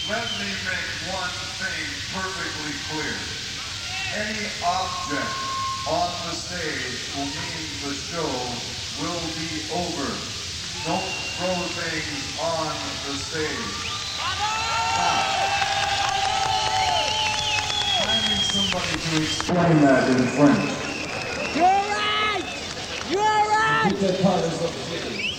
Let me make one thing perfectly clear. Any object on the stage will mean the show will be over. Don't throw things on the stage. I need somebody to explain that in French. You're right! You're right! Put that part as a